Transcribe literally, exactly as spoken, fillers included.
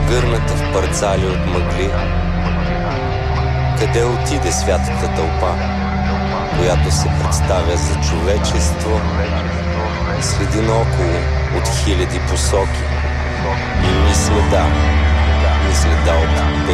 прегърната в парцали от мъгли. Къде отиде святата тълпа, която се представя за човечество? Следи наоколо от хиляди посоки и ни следа, ни следа от